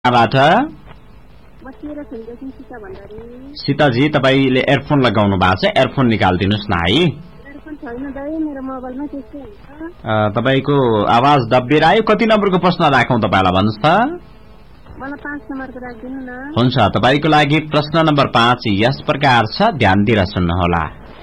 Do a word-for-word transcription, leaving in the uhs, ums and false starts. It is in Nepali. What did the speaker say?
कहाँबाट? सीताजी तपाईले एयरफोन लगाउनु भएको छ, एयरफोन निकालिदिनुस् न है। तपाईको आवाज दब्बिएर आयो। कति नम्बरको प्रश्न राखौं तपाईलाई भन्नुस् त? हुन्छ, तपाईको लागि प्रश्न नम्बर पाँच यस प्रकार छ, ध्यान दिएर सुन्नुहोला।